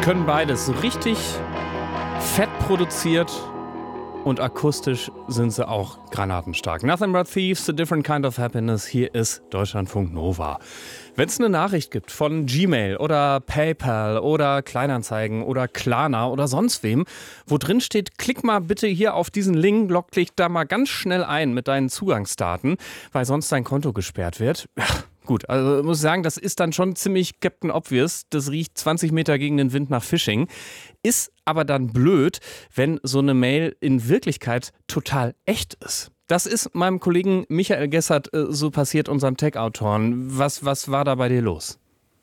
können beides. So richtig fett produziert und akustisch sind sie auch granatenstark. Nothing but thieves, a different kind of happiness. Hier ist Deutschlandfunk Nova. Wenn es eine Nachricht gibt von Gmail oder PayPal oder Kleinanzeigen oder Klarna oder sonst wem, wo drin steht, klick mal bitte hier auf diesen Link, log dich da mal ganz schnell ein mit deinen Zugangsdaten, weil sonst dein Konto gesperrt wird. Ja, gut, also muss ich sagen, das ist dann schon ziemlich Captain Obvious. Das riecht 20 Meter gegen den Wind nach Phishing. Ist aber dann blöd, wenn so eine Mail in Wirklichkeit total echt ist. Das ist meinem Kollegen Michael Gessert so passiert, unserem Tech-Autoren. Was war da bei dir los?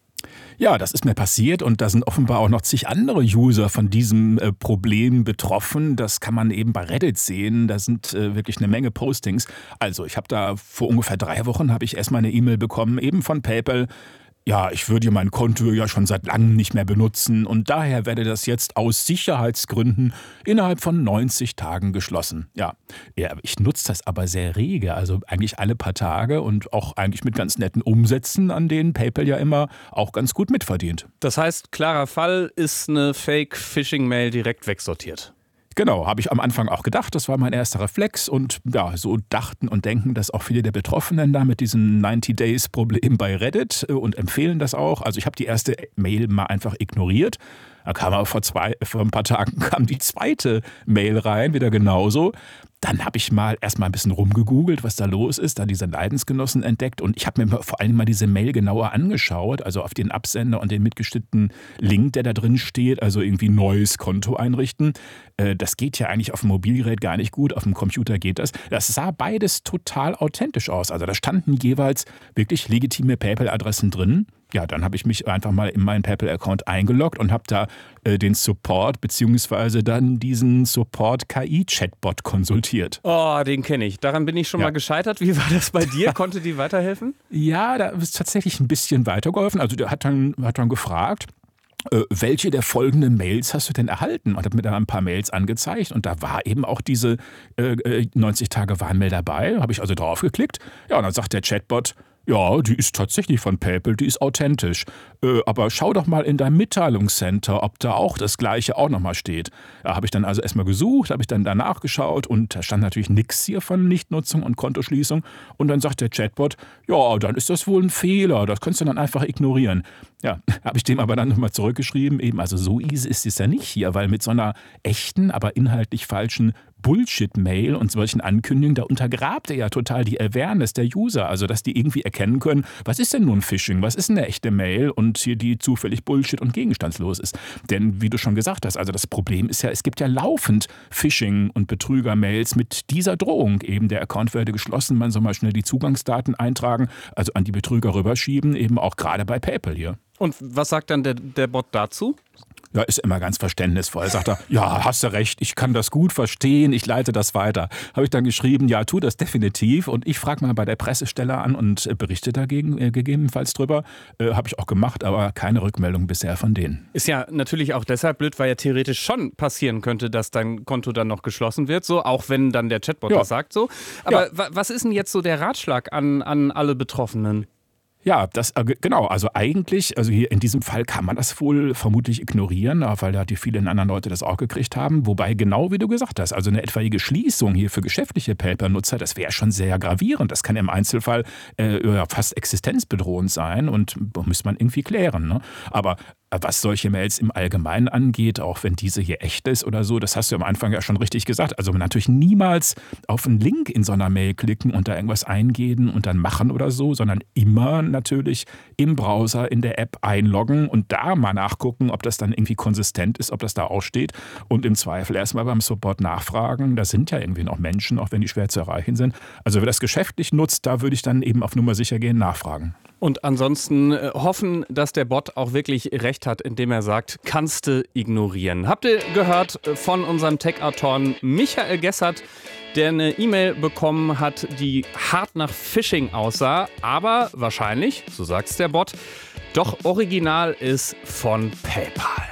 Ja, das ist mir passiert und da sind offenbar auch noch zig andere User von diesem Problem betroffen. Das kann man eben bei Reddit sehen. Da sind wirklich eine Menge Postings. Also ich habe da vor ungefähr 3 Wochen habe ich erstmal eine E-Mail bekommen, eben von PayPal. Ja, ich würde mein Konto ja schon seit langem nicht mehr benutzen und daher werde das jetzt aus Sicherheitsgründen innerhalb von 90 Tagen geschlossen. Ja, ich nutze das aber sehr rege, also eigentlich alle paar Tage und auch eigentlich mit ganz netten Umsätzen, an denen PayPal ja immer auch ganz gut mitverdient. Das heißt, klarer Fall, ist eine Fake-Phishing-Mail direkt wegsortiert. Genau, habe ich am Anfang auch gedacht, das war mein erster Reflex und ja, so dachten und denken das auch viele der Betroffenen da mit diesem 90-Days-Problem bei Reddit und empfehlen das auch. Also ich habe die erste Mail mal einfach ignoriert. Da kam aber vor ein paar Tagen kam die zweite Mail rein, wieder genauso. Dann habe ich erst mal ein bisschen rumgegoogelt, was da los ist, da diese Leidensgenossen entdeckt und ich habe mir vor allem mal diese Mail genauer angeschaut, also auf den Absender und den mitgestippten Link, der da drin steht, also irgendwie neues Konto einrichten. Das geht ja eigentlich auf dem Mobilgerät gar nicht gut, auf dem Computer geht das. Das sah beides total authentisch aus, also da standen jeweils wirklich legitime PayPal-Adressen drin. Ja, dann habe ich mich einfach mal in meinen PayPal-Account eingeloggt und habe da den Support bzw. dann diesen Support-KI-Chatbot konsultiert. Oh, den kenne ich. Daran bin ich schon mal gescheitert. Wie war das bei dir? Konnte die weiterhelfen? Ja, da ist tatsächlich ein bisschen weitergeholfen. Also der hat dann gefragt, welche der folgenden Mails hast du denn erhalten? Und hat mir da ein paar Mails angezeigt und da war eben auch diese 90-Tage-Warnmail dabei. Habe ich also draufgeklickt. Ja, und dann sagt der Chatbot, ja, die ist tatsächlich von PayPal, die ist authentisch. Aber schau doch mal in deinem Mitteilungscenter, ob da auch das Gleiche auch nochmal steht. Da habe ich dann also erstmal gesucht, habe ich dann danach geschaut und da stand natürlich nichts hier von Nichtnutzung und Kontoschließung. Und dann sagt der Chatbot, ja, dann ist das wohl ein Fehler, das kannst du dann einfach ignorieren. Ja, habe ich dem aber dann nochmal zurückgeschrieben, eben, also so easy ist es ja nicht hier, weil mit so einer echten, aber inhaltlich falschen Bullshit-Mail und solchen Ankündigungen, da untergrabt er ja total die Awareness der User, also dass die irgendwie erkennen können, was ist denn nun Phishing, was ist eine echte Mail und hier die zufällig Bullshit und gegenstandslos ist. Denn wie du schon gesagt hast, also das Problem ist ja, es gibt ja laufend Phishing- und Betrüger-Mails mit dieser Drohung eben, der Account werde geschlossen, man soll mal schnell die Zugangsdaten eintragen, also an die Betrüger rüberschieben, eben auch gerade bei PayPal hier. Und was sagt dann der Bot dazu? Ja, ist immer ganz verständnisvoll. Sagt er, ja, hast du recht, ich kann das gut verstehen, ich leite das weiter. Habe ich dann geschrieben, ja, tu das definitiv und ich frage mal bei der Pressestelle an und berichte dagegen gegebenenfalls drüber. Habe ich auch gemacht, aber keine Rückmeldung bisher von denen. Ist ja natürlich auch deshalb blöd, weil ja theoretisch schon passieren könnte, dass dein Konto dann noch geschlossen wird, so, auch wenn dann der Chatbot das sagt so. Aber was ist denn jetzt so der Ratschlag an alle Betroffenen? Ja, genau. Also eigentlich, also hier in diesem Fall kann man das wohl vermutlich ignorieren, weil da die vielen anderen Leute das auch gekriegt haben. Wobei genau wie du gesagt hast, also eine etwaige Schließung hier für geschäftliche PayPal-Nutzer, das wäre schon sehr gravierend. Das kann im Einzelfall fast existenzbedrohend sein und muss man irgendwie klären. Ne? Aber was solche Mails im Allgemeinen angeht, auch wenn diese hier echt ist oder so, das hast du am Anfang ja schon richtig gesagt. Also natürlich niemals auf einen Link in so einer Mail klicken und da irgendwas eingeben und dann machen oder so, sondern immer natürlich im Browser, in der App einloggen und da mal nachgucken, ob das dann irgendwie konsistent ist, ob das da auch steht und im Zweifel erstmal beim Support nachfragen. Da sind ja irgendwie noch Menschen, auch wenn die schwer zu erreichen sind. Also wer das geschäftlich nutzt, da würde ich dann eben auf Nummer sicher gehen, nachfragen. Und ansonsten hoffen, dass der Bot auch wirklich recht hat, indem er sagt, kannst du ignorieren. Habt ihr gehört von unserem Tech-Autoren Michael Gessert, der eine E-Mail bekommen hat, die hart nach Phishing aussah, aber wahrscheinlich, so sagt's der Bot, doch original ist von PayPal.